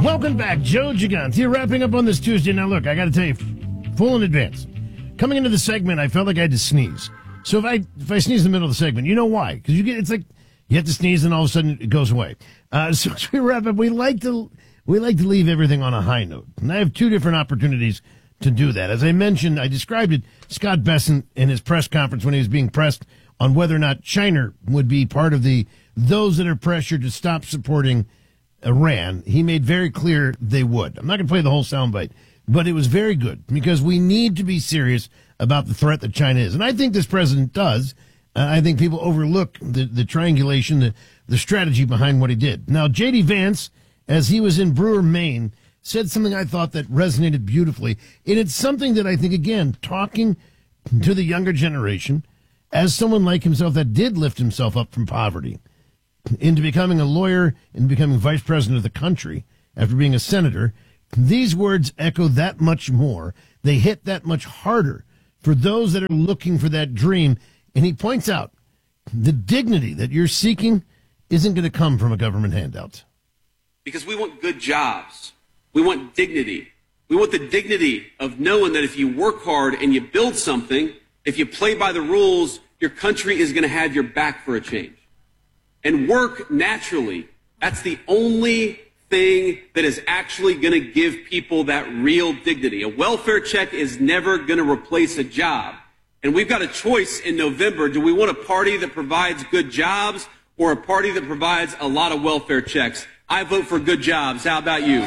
Welcome back, Joe Gigante. Wrapping up on this Tuesday. Now, look, I got to tell you, full in advance. Coming into the segment, I felt like I had to sneeze. So if I sneeze in the middle of the segment, you know why? Because it's like you have to sneeze, and all of a sudden it goes away. So as we wrap up, we like to leave everything on a high note, and I have two different opportunities to do that. As I mentioned, I described it. Scott Bessent in his press conference when he was being pressed on whether or not China would be part of those that are pressured to stop supporting Iran, he made very clear they would. I'm not going to play the whole soundbite, but it was very good because we need to be serious about the threat that China is. And I think this president does. I think people overlook the triangulation, the strategy behind what he did. Now, J.D. Vance, as he was in Brewer, Maine, said something I thought that resonated beautifully. And it's something that I think, again, talking to the younger generation, as someone like himself that did lift himself up from poverty into becoming a lawyer and becoming vice president of the country after being a senator, these words echo that much more. They hit that much harder for those that are looking for that dream. And he points out the dignity that you're seeking isn't going to come from a government handout. Because we want good jobs. We want dignity. We want the dignity of knowing that if you work hard and you build something, if you play by the rules, your country is going to have your back for a change. And work naturally. That's the only thing that is actually going to give people that real dignity. A welfare check is never going to replace a job. And we've got a choice in November. Do we want a party that provides good jobs or a party that provides a lot of welfare checks? I vote for good jobs. How about you?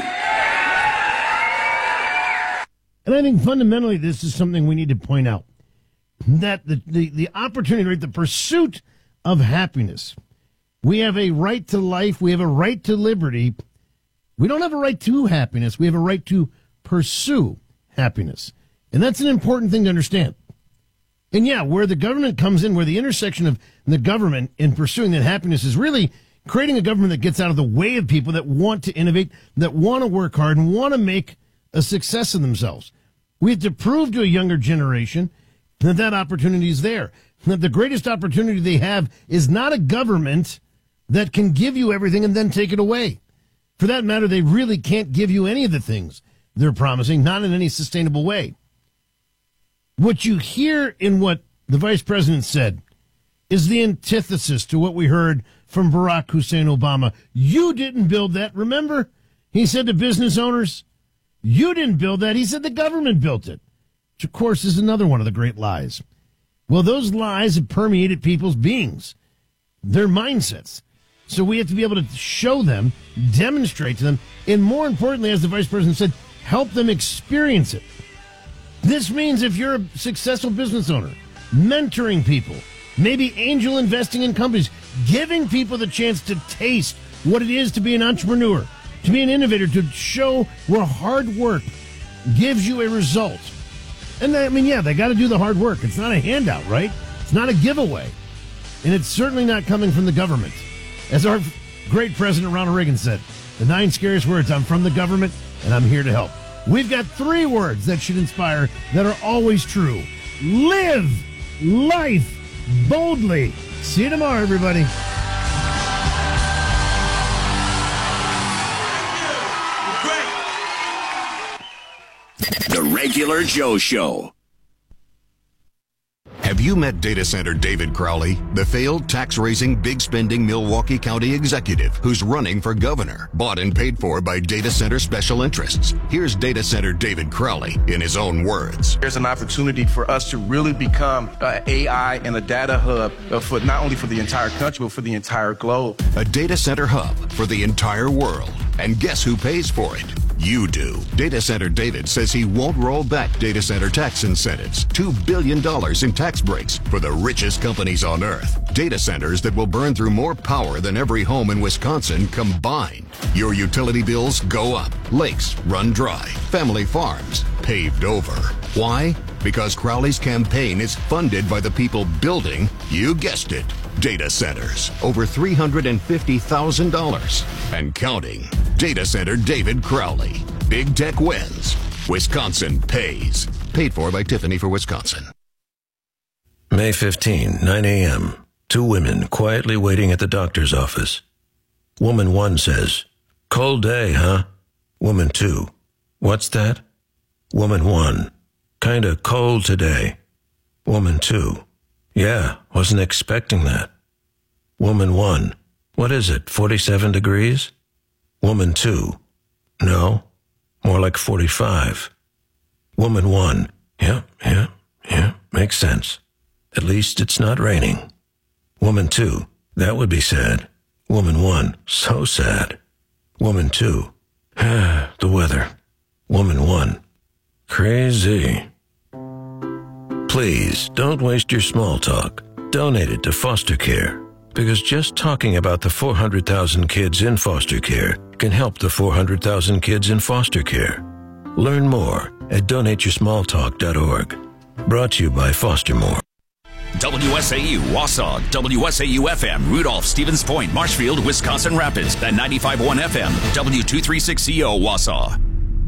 And I think fundamentally this is something we need to point out. That the opportunity, right, the pursuit of happiness. We have a right to life. We have a right to liberty. We don't have a right to happiness. We have a right to pursue happiness. And that's an important thing to understand. And yeah, where the government comes in, where the intersection of the government in pursuing that happiness is really creating a government that gets out of the way of people that want to innovate, that want to work hard and want to make a success of themselves. We have to prove to a younger generation that opportunity is there. That the greatest opportunity they have is not a government that can give you everything and then take it away. For that matter, they really can't give you any of the things they're promising, not in any sustainable way. What you hear in what the vice president said is the antithesis to what we heard from Barack Hussein Obama. You didn't build that, remember? He said to business owners, you didn't build that. He said the government built it, which, of course, is another one of the great lies. Well, those lies have permeated people's beings, their mindsets. So we have to be able to show them, demonstrate to them, and more importantly, as the vice president said, help them experience it. This means if you're a successful business owner, mentoring people, maybe angel investing in companies, giving people the chance to taste what it is to be an entrepreneur, to be an innovator, to show where hard work gives you a result. And I mean, yeah, they got to do the hard work. It's not a handout, right? It's not a giveaway. And it's certainly not coming from the government. As our great President Ronald Reagan said, the 9 scariest words, I'm from the government and I'm here to help. We've got 3 words that should inspire, that are always true. Live life boldly. See you tomorrow, everybody. The Regular Joe Show. Have you met data center David Crowley, the failed tax-raising, big-spending Milwaukee County executive who's running for governor, bought and paid for by data center special interests? Here's data center David Crowley in his own words. There's an opportunity for us to really become an AI and a data hub for not only for the entire country, but for the entire globe. A data center hub for the entire world. And guess who pays for it? You do. Data Center David says he won't roll back data center tax incentives. $2 billion in tax breaks for the richest companies on earth. Data centers that will burn through more power than every home in Wisconsin combined. Your utility bills go up. Lakes run dry. Family farms paved over. Why? Because Crowley's campaign is funded by the people building, you guessed it, data centers. Over $350,000 and counting. Data Center David Crowley. Big tech wins. Wisconsin pays. Paid for by Tiffany for Wisconsin. May 15, 9 a.m. 2 women quietly waiting at the doctor's office. Woman 1 says, "Cold day, huh?" Woman 2. What's that? Woman 1. Kinda cold today. Woman 2. Yeah, wasn't expecting that. Woman 1. What is it, 47 degrees? Woman 2. No, more like 45. Woman 1. Yeah, makes sense. At least it's not raining. Woman 2. That would be sad. Woman 1. So sad. Woman 2. The weather. Woman 1. Crazy. Please, don't waste your small talk. Donate it to foster care. Because just talking about the 400,000 kids in foster care can help the 400,000 kids in foster care. Learn more at donateyoursmalltalk.org. Brought to you by Fostermore. WSAU, Wausau, WSAU-FM, Rudolph, Stevens Point, Marshfield, Wisconsin Rapids, and 95.1 FM, W236CO, Wausau.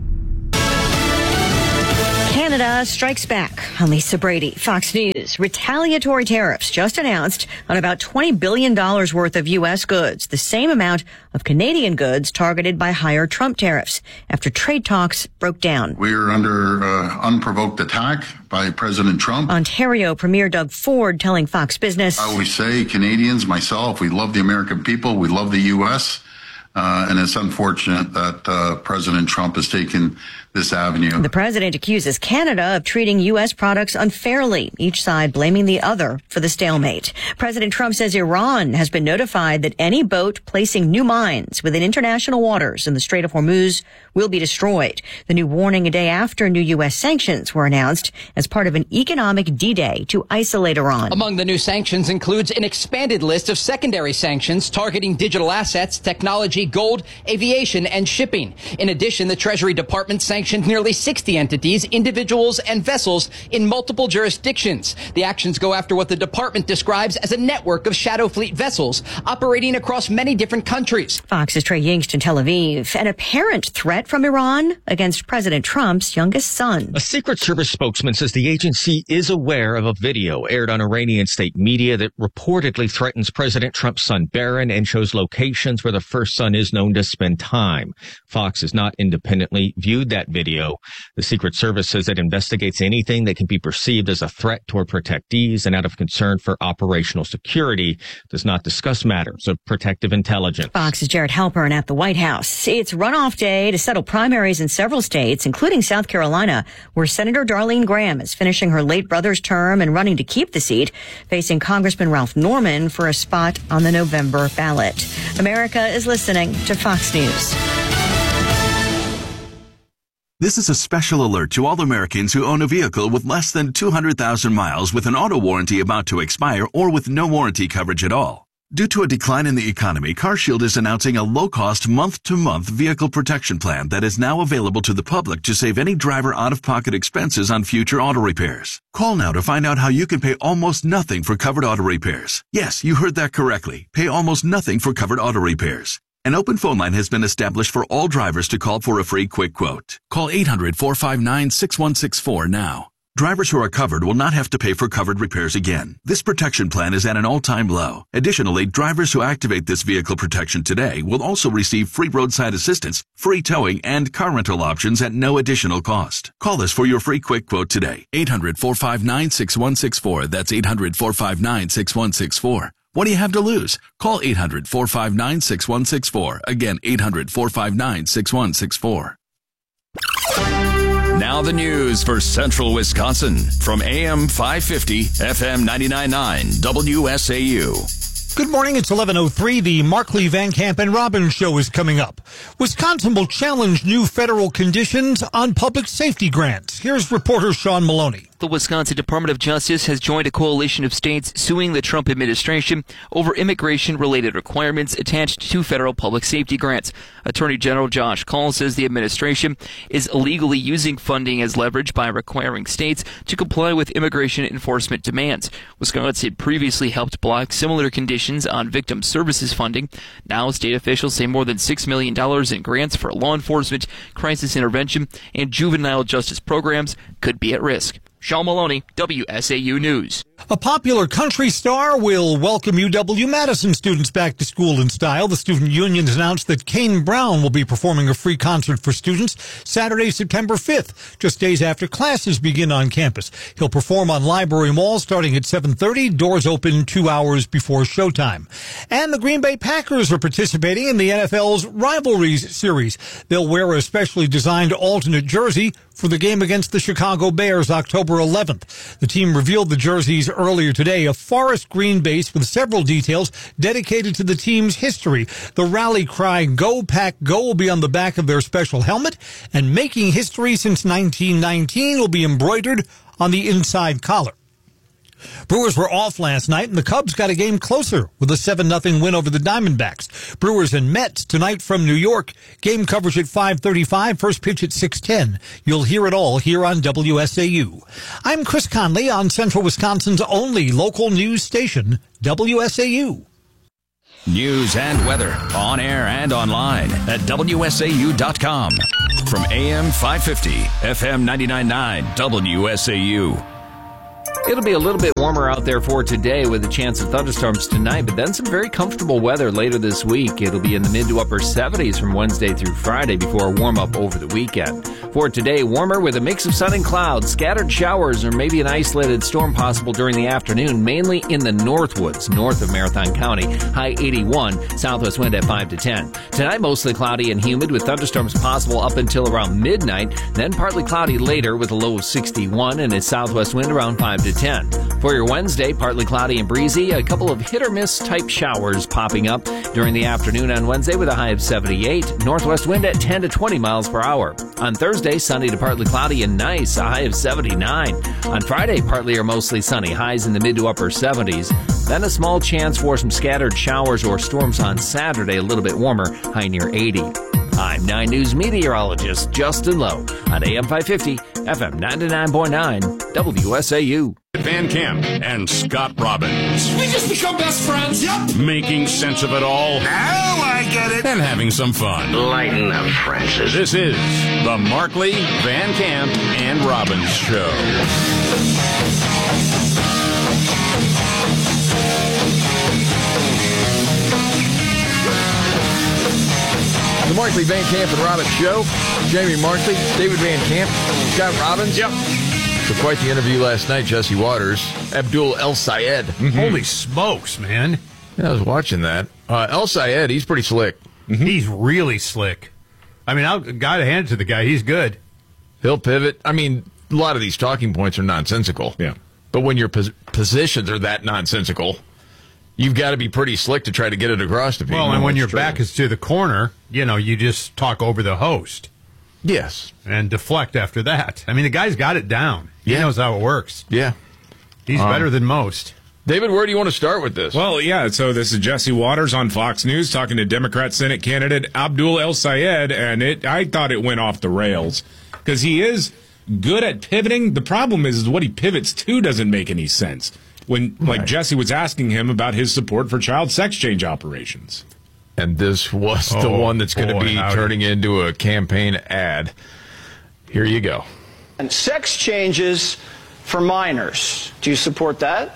Canada strikes back. I'm Lisa Brady, Fox News. Retaliatory tariffs just announced on about $20 billion worth of U.S. goods, the same amount of Canadian goods targeted by higher Trump tariffs after trade talks broke down. We're under unprovoked attack by President Trump. Ontario Premier Doug Ford telling Fox Business. I always say, Canadians, myself, we love the American people. We love the U.S. And it's unfortunate that President Trump has taken this avenue. The president accuses Canada of treating U.S. products unfairly, each side blaming the other for the stalemate. President Trump says Iran has been notified that any boat placing new mines within international waters in the Strait of Hormuz will be destroyed. The new warning a day after new U.S. sanctions were announced as part of an economic D-Day to isolate Iran. Among the new sanctions includes an expanded list of secondary sanctions targeting digital assets, technology, gold, aviation, and shipping. In addition, the Treasury Department sanctioned nearly 60 entities, individuals, and vessels in multiple jurisdictions. The actions go after what the department describes as a network of shadow fleet vessels operating across many different countries. Fox's Trey Yingst in Tel Aviv. An apparent threat from Iran against President Trump's youngest son. A Secret Service spokesman says the agency is aware of a video aired on Iranian state media that reportedly threatens President Trump's son Barron and shows locations where the first son is known to spend time. Fox has not independently viewed that video. The Secret Service says it investigates anything that can be perceived as a threat toward protectees and out of concern for operational security does not discuss matters of protective intelligence. Fox's Jared Halpern at the White House. It's runoff day to settle primaries in several states, including South Carolina, where Senator Darlene Graham is finishing her late brother's term and running to keep the seat, facing Congressman Ralph Norman for a spot on the November ballot. America is listening to Fox News. This is a special alert to all Americans who own a vehicle with less than 200,000 miles with an auto warranty about to expire or with no warranty coverage at all. Due to a decline in the economy, CarShield is announcing a low-cost month-to-month vehicle protection plan that is now available to the public to save any driver out-of-pocket expenses on future auto repairs. Call now to find out how you can pay almost nothing for covered auto repairs. Yes, you heard that correctly. Pay almost nothing for covered auto repairs. An open phone line has been established for all drivers to call for a free quick quote. Call 800-459-6164 now. Drivers who are covered will not have to pay for covered repairs again. This protection plan is at an all-time low. Additionally, drivers who activate this vehicle protection today will also receive free roadside assistance, free towing, and car rental options at no additional cost. Call us for your free quick quote today. 800-459-6164. That's 800-459-6164. What do you have to lose? Call 800-459-6164. Again, 800-459-6164. Now the news for Central Wisconsin from AM 550, FM 99.9, WSAU. Good morning, it's 11:03. The Markley, Van Camp, and Robbins show is coming up. Wisconsin will challenge new federal conditions on public safety grants. Here's reporter Sean Maloney. The Wisconsin Department of Justice has joined a coalition of states suing the Trump administration over immigration-related requirements attached to federal public safety grants. Attorney General Josh Kaul says the administration is illegally using funding as leverage by requiring states to comply with immigration enforcement demands. Wisconsin previously helped block similar conditions on victim services funding. Now, state officials say more than $6 million in grants for law enforcement, crisis intervention, and juvenile justice programs could be at risk. Sean Maloney, WSAU News. A popular country star will welcome UW-Madison students back to school in style. The student union has announced that Kane Brown will be performing a free concert for students Saturday, September 5th, just days after classes begin on campus. He'll perform on Library Mall starting at 7:30, doors open 2 hours before showtime. And the Green Bay Packers are participating in the NFL's Rivalries Series. They'll wear a specially designed alternate jersey for the game against the Chicago Bears October 11th. The team revealed the jerseys earlier today, a forest green base with several details dedicated to the team's history. The rally cry, "Go Pack Go," will be on the back of their special helmet, and "Making History Since 1919" will be embroidered on the inside collar. Brewers were off last night, and the Cubs got a game closer with a 7-0 win over the Diamondbacks. Brewers and Mets tonight from New York. Game coverage at 5:35, first pitch at 6:10. You'll hear it all here on WSAU. I'm Chris Conley on Central Wisconsin's only local news station, WSAU. News and weather on air and online at WSAU.com. From AM 550, FM 99.9, WSAU. It'll be a little bit warmer out there for today with a chance of thunderstorms tonight, but then some very comfortable weather later this week. It'll be in the mid to upper 70s from Wednesday through Friday before a warm up over the weekend. For today, warmer with a mix of sun and clouds, scattered showers, or maybe an isolated storm possible during the afternoon, mainly in the Northwoods, north of Marathon County. High 81, southwest wind at 5 to 10. Tonight, mostly cloudy and humid with thunderstorms possible up until around midnight, then partly cloudy later with a low of 61 and a southwest wind around 5 to 10. For your Wednesday, partly cloudy and breezy, a couple of hit-or-miss type showers popping up during the afternoon on Wednesday with a high of 78, northwest wind at 10 to 20 miles per hour. On Thursday, sunny to partly cloudy and nice, a high of 79. On Friday, partly or mostly sunny, highs in the mid to upper 70s. Then a small chance for some scattered showers or storms on Saturday, a little bit warmer, high near 80. I'm 9 News meteorologist Justin Lowe on AM 550, FM 99.9, WSAU. Van Camp and Scott Robbins. We just become best friends. Yep. Making sense of it all. Now I get it. And having some fun. Lighten up, Francis. This is the Markley, Van Camp, and Robbins Show. The Markley, Van Camp, and Robbins Show. Jamie Markley, David Van Camp, Scott Robbins. Yep. For quite the interview last night, Jesse Waters, Abdul El Sayed. Mm-hmm. Holy smokes, man. Yeah, I was watching that. El Sayed, he's pretty slick. Mm-hmm. He's really slick. I mean, I've got to hand it to the guy. He's good. He'll pivot. I mean, a lot of these talking points are nonsensical. Yeah. But when your positions are that nonsensical, you've got to be pretty slick to try to get it across to people. Well, and when your back is to the corner, you just talk over the host. Yes. And deflect after that. I mean, the guy's got it down. He knows how it works. Yeah. He's better than most. David, where do you want to start with this? Well, yeah, so this is Jesse Waters on Fox News talking to Democrat Senate candidate Abdul El Sayed, and I thought it went off the rails because he is good at pivoting. The problem is what he pivots to doesn't make any sense. When, like, Jesse was asking him about his support for child sex change operations. And this was the one that's going to be turning into a campaign ad. Here you go. And sex changes for minors. Do you support that?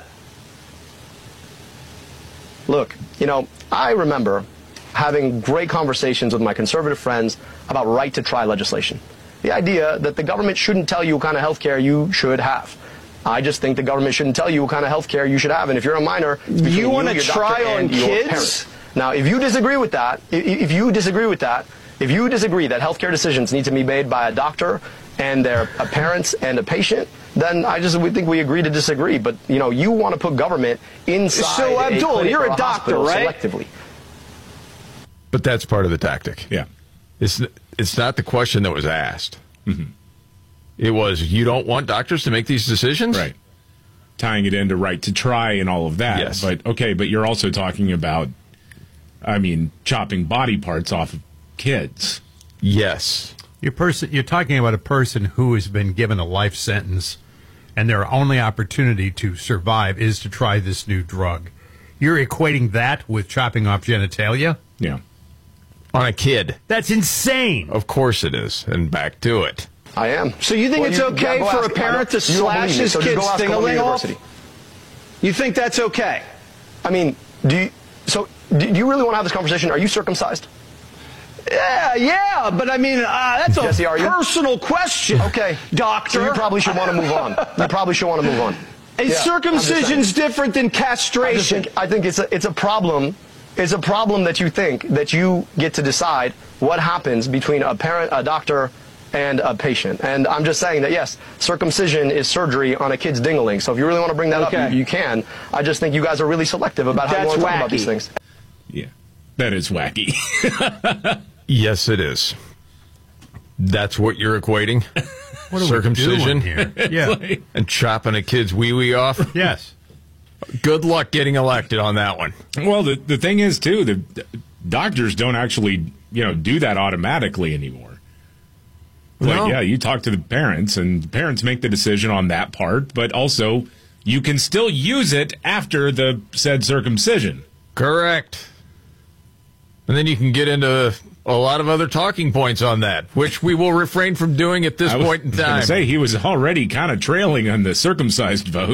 Look, I remember having great conversations with my conservative friends about right-to-try legislation. The idea that the government shouldn't tell you what kind of health care you should have. I just think the government shouldn't tell you what kind of health care you should have. And if you're a minor, it's between you want to your try on kids? Parents. Now, if you disagree with that, if you disagree that health care decisions need to be made by a doctor and their parents and a patient, then we think we agree to disagree. But, you want to put government inside So, Abdul, you're a doctor, right? Selectively. But that's part of the tactic. Yeah. It's not the question that was asked. Mm-hmm. It was, you don't want doctors to make these decisions? Right. Tying it into right to try and all of that. Yes. But you're also talking about, chopping body parts off of kids. Yes. You're talking about a person who has been given a life sentence, and their only opportunity to survive is to try this new drug. You're equating that with chopping off genitalia? Yeah. On a kid. That's insane. Of course it is. And back to it. I am. So you think it's okay for a parent to slash his kid's thing-a-ling off? You think that's okay? I mean, do you really want to have this conversation? Are you circumcised? Yeah, but I mean, that's Jesse, a personal question. Okay. Doctor. So you probably should want to move on. Is circumcision's different than castration? I think it's a problem. It's a problem that you think that you get to decide what happens between a parent, a doctor, and a patient. And I'm just saying that, yes, circumcision is surgery on a kid's ding-a-ling. So if you really want to bring that up, you can. I just think you guys are really selective about how you want to talk about these things. Yeah, that is wacky. Yes, it is. That's what you're equating? What are circumcision we doing here? Yeah. And chopping a kid's wee-wee off? Yes. Good luck getting elected on that one. Well, the thing is, too, the doctors don't actually, do that automatically anymore. No. Like, yeah, you talk to the parents, and the parents make the decision on that part, but also you can still use it after the said circumcision. Correct. And then you can get into a lot of other talking points on that, which we will refrain from doing at this point in time. I was going to say, he was already kind of trailing on the circumcised vote.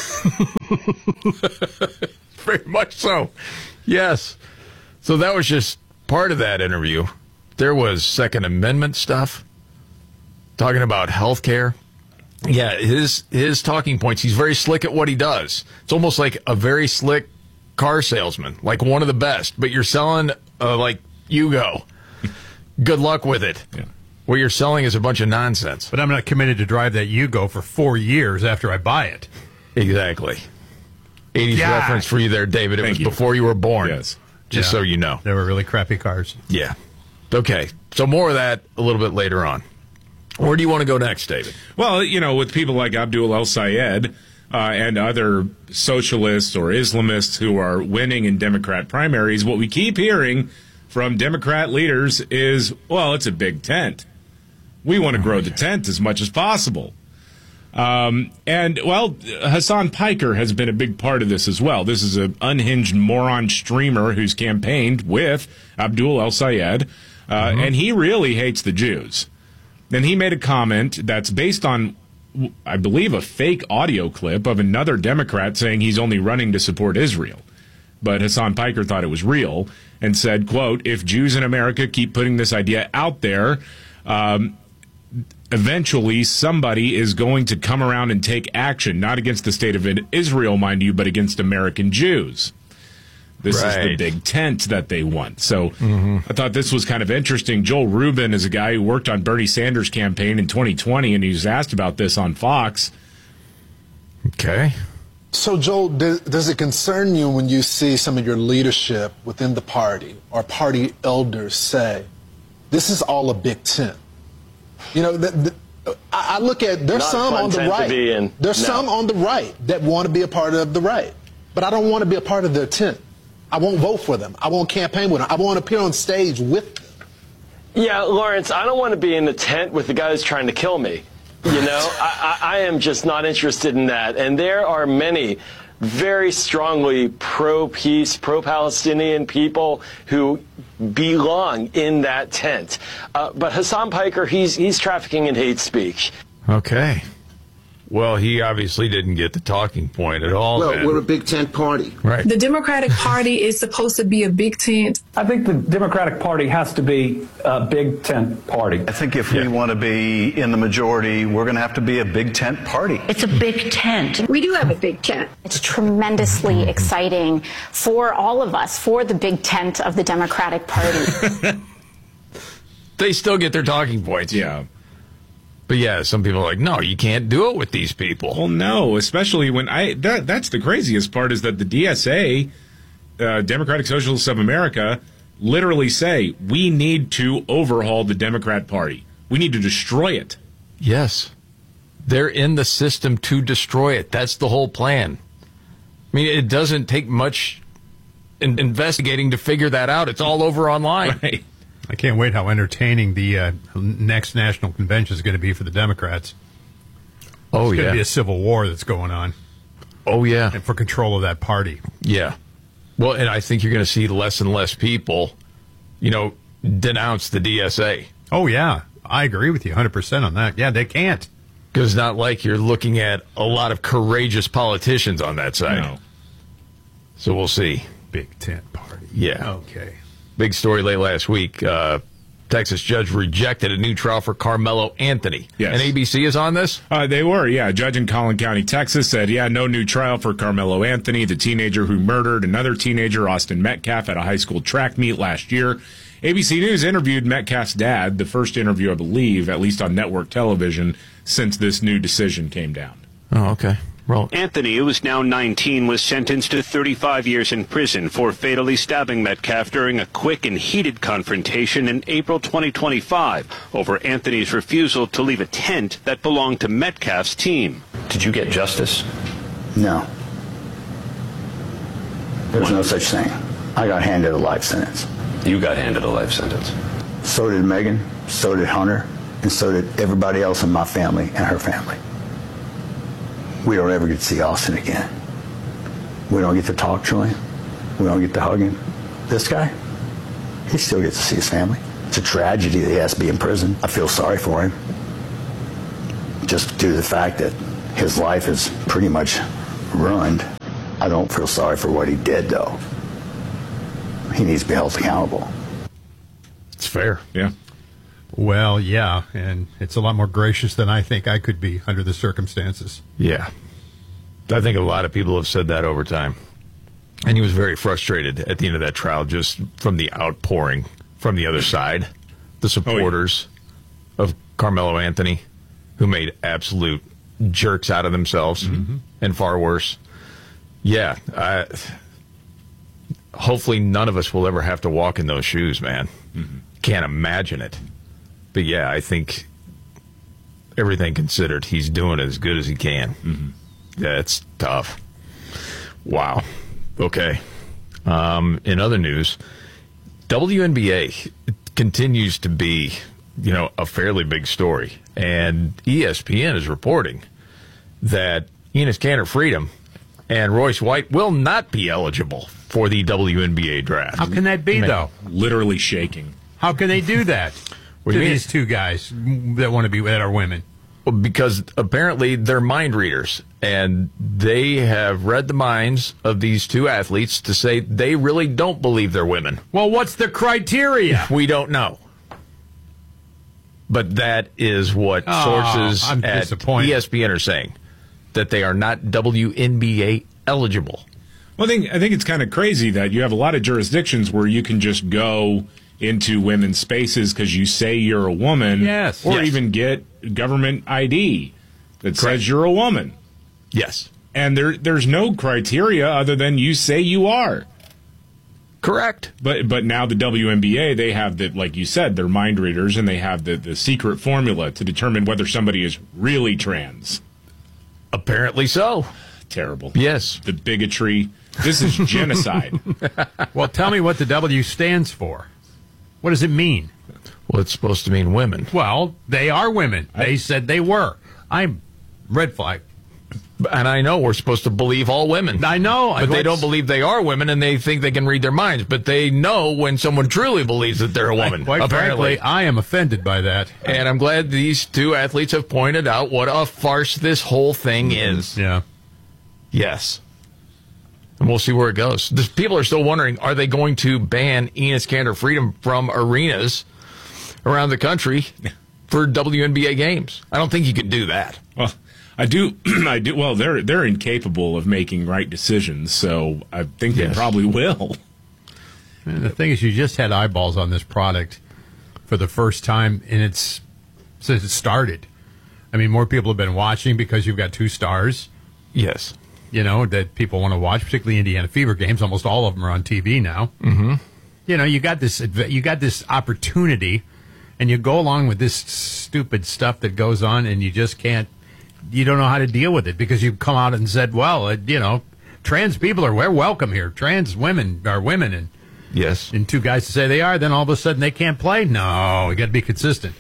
Very much so. Yes. So that was just part of that interview. There was Second Amendment stuff, talking about health care. Yeah, his talking points, he's very slick at what he does. It's almost like a very slick car salesman, like one of the best, but you're selling like Yugo. Good luck with it. Yeah. What you're selling is a bunch of nonsense. But I'm not committed to drive that Yugo for 4 years after I buy it. Exactly. 80s reference for you there, David. It was before you were born. Yes. Just so you know. They were really crappy cars. Yeah. Okay. So more of that a little bit later on. Where do you want to go next, David? Well, with people like Abdul El-Sayed and other socialists or Islamists who are winning in Democrat primaries, what we keep hearing from Democrat leaders is, well, it's a big tent. We want to grow the tent as much as possible. Hassan Piker has been a big part of this as well. This is an unhinged moron streamer who's campaigned with Abdul El-Sayed, and he really hates the Jews. And he made a comment that's based on, I believe, a fake audio clip of another Democrat saying he's only running to support Israel. But Hassan Piker thought it was real and said, quote, if Jews in America keep putting this idea out there, eventually somebody is going to come around and take action, not against the state of Israel, mind you, but against American Jews. This is the big tent that they want. So I thought this was kind of interesting. Joel Rubin is a guy who worked on Bernie Sanders' campaign in 2020, and he was asked about this on Fox. Okay. So, Joel, does it concern you when you see some of your leadership within the party or party elders say, this is all a big tent? I look at, there's some on the right. There's some on the right that want to be a part of the right. But I don't want to be a part of their tent. I won't vote for them. I won't campaign with them. I won't appear on stage with them. Yeah, Lawrence, I don't want to be in the tent with the guy who's trying to kill me. I am just not interested in that. And there are many very strongly pro-peace, pro-Palestinian people who belong in that tent. But Hassan Piker, he's trafficking in hate speech. Okay. Well, he obviously didn't get the talking point at all. Well, we're a big tent party. Right. The Democratic Party is supposed to be a big tent. I think the Democratic Party has to be a big tent party. I think if we want to be in the majority, we're going to have to be a big tent party. It's a big tent. We do have a big tent. It's tremendously exciting for all of us, for the big tent of the Democratic Party. They still get their talking points. Yeah. But yeah, some people are like, no, you can't do it with these people. Well, no, especially when that's the craziest part is that the DSA, Democratic Socialists of America, literally say we need to overhaul the Democrat Party. We need to destroy it. Yes. They're in the system to destroy it. That's the whole plan. I mean, it doesn't take much investigating to figure that out. It's all over online. Right. I can't wait how entertaining the next national convention is going to be for the Democrats. Oh, it's going to be a civil war that's going on. Oh, yeah. And for control of that party. Yeah. Well, and I think you're going to see less and less people, denounce the DSA. Oh, yeah. I agree with you 100% on that. Yeah, they can't. Because it's not like you're looking at a lot of courageous politicians on that side. No. So we'll see. Big tent party. Yeah. Okay. Big story late last week. Texas judge rejected a new trial for Carmelo Anthony. Yes. And ABC is on this? They were, yeah. A judge in Collin County, Texas said, no new trial for Carmelo Anthony, the teenager who murdered another teenager, Austin Metcalf, at a high school track meet last year. ABC News interviewed Metcalf's dad, the first interview, I believe, at least on network television, since this new decision came down. Oh, okay. Well, Anthony, who is now 19, was sentenced to 35 years in prison for fatally stabbing Metcalf during a quick and heated confrontation in April 2025 over Anthony's refusal to leave a tent that belonged to Metcalf's team. Did you get justice? No. There's no such thing. I got handed a life sentence. You got handed a life sentence. So did Megan, so did Hunter, and so did everybody else in my family and her family. We don't ever get to see Austin again. We don't get to talk to him. We don't get to hug him. This guy, he still gets to see his family. It's a tragedy that he has to be in prison. I feel sorry for him. Just due to the fact that his life is pretty much ruined. I don't feel sorry for what he did, though. He needs to be held accountable. It's fair. Yeah. Well, yeah, and it's a lot more gracious than I think I could be under the circumstances. Yeah. I think a lot of people have said that over time. And he was very frustrated at the end of that trial just from the outpouring from the other side, the supporters of Carmelo Anthony, who made absolute jerks out of themselves and far worse. Yeah. Hopefully none of us will ever have to walk in those shoes, man. Can't imagine it. But yeah, I think everything considered, he's doing as good as he can. Yeah, it's tough. Wow. Okay. In other news, WNBA continues to be, a fairly big story. And ESPN is reporting that Enes Kanter Freedom and Royce White will not be eligible for the WNBA draft. How can that be, though? Literally shaking. How can they do that to these two guys that are women? Well, because apparently they're mind readers, and they have read the minds of these two athletes to say they really don't believe they're women. Well, what's the criteria? We don't know. But that is what sources at ESPN are saying, that they are not WNBA eligible. Well, I think it's kind of crazy that you have a lot of jurisdictions where you can just go into women's spaces because you say you're a woman, or even get government ID that says you're a woman. Yes. And there's no criteria other than you say you are. Correct. But now the WNBA, they have that, like you said, they're mind readers, and they have the secret formula to determine whether somebody is really trans. Apparently so. Terrible. Yes. The bigotry. This is genocide. Well, tell me what the W stands for. What does it mean? Well, it's supposed to mean women. Well, they are women. They said they were. I'm red flag. And I know we're supposed to believe all women. I know. But they don't believe they are women, and they think they can read their minds. But they know when someone truly believes that they're a woman. Quite frankly, I am offended by that. And I'm glad these two athletes have pointed out what a farce this whole thing is. Yeah. Yes. And we'll see where it goes. People are still wondering, are they going to ban Enes Kanter Freedom from arenas around the country for WNBA games? I don't think you can do that. Well, I do. Well, they're incapable of making right decisions, so I think they probably will. And the thing is, you just had eyeballs on this product for the first time, and since it started. I mean, more people have been watching because you've got two stars. Yes. That people want to watch, particularly Indiana Fever games. Almost all of them are on TV now. Mm-hmm. You got this opportunity, and you go along with this stupid stuff that goes on, and you just can't. You don't know how to deal with it because you've come out and said, well, trans people we're welcome here. Trans women are women, and yes, and two guys to say they are, then all of a sudden they can't play. No, you got to be consistent.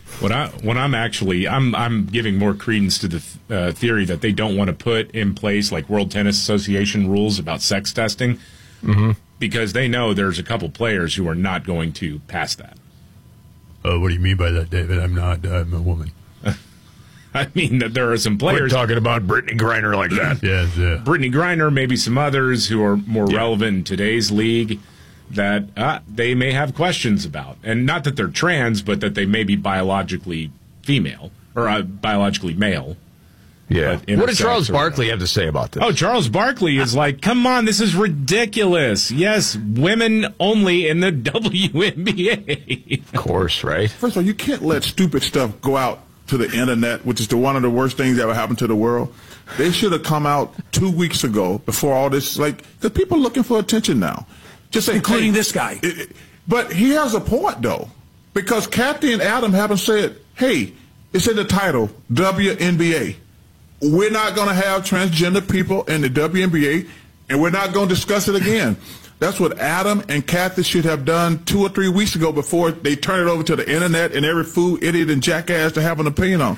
I'm giving more credence to the theory that they don't want to put in place like World Tennis Association rules about sex testing, because they know there's a couple players who are not going to pass that. What do you mean by that, David? I'm a woman. I mean, that there are some We're players. talking about Brittany Griner like that. Yes, yeah. Brittany Griner, maybe some others who are more relevant in today's league that they may have questions about. And not that they're trans, but that they may be biologically female or biologically male. Yeah. What did Charles Barkley have to say about this? Oh, Charles Barkley is like, come on, this is ridiculous. Yes, women only in the WNBA. Of course, right? First of all, you can't let stupid stuff go out to the internet, which is one of the worst things that ever happened to the world. They should have come out 2 weeks ago before all this, because people are looking for attention now. Just say, including this guy. But he has a point, though, because Kathy and Adam haven't said, hey, it's in the title, WNBA. We're not going to have transgender people in the WNBA, and we're not going to discuss it again. That's what Adam and Kathy should have done 2 or 3 weeks ago before they turn it over to the internet and every fool, idiot, and jackass to have an opinion on.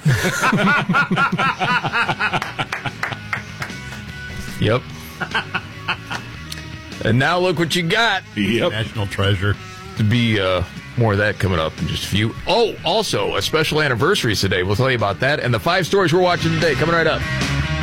Yep. And now look what you got. Yep. National treasure. To be more of that coming up in just a few. Oh, also, a special anniversary today. We'll tell you about that and the 5 stories we're watching today coming right up.